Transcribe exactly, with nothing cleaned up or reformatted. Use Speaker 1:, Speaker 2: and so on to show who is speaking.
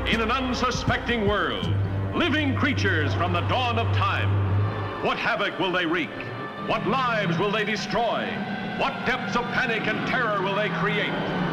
Speaker 1: In an unsuspecting world, living creatures from the dawn of time. What havoc will they wreak? What lives will they destroy? What depths of panic and terror will they create?